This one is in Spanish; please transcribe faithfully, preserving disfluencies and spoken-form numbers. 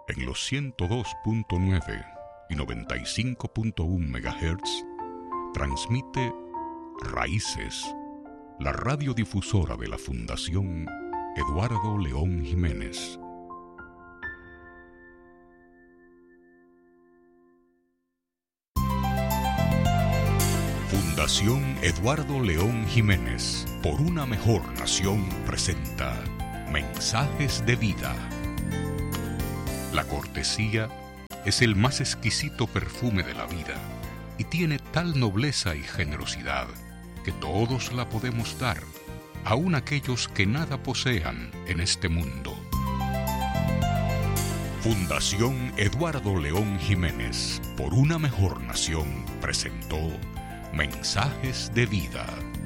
En los ciento dos punto nueve y noventa y cinco punto uno megahertz transmite Raíces, la radiodifusora de la Fundación Eduardo León Jiménez. Fundación Eduardo León Jiménez, por una mejor nación, presenta Mensajes de Vida. La cortesía es el más exquisito perfume de la vida y tiene tal nobleza y generosidad que todos la podemos dar, aun aquellos que nada posean en este mundo. Fundación Eduardo León Jiménez, por una mejor nación, presentó Mensajes de Vida.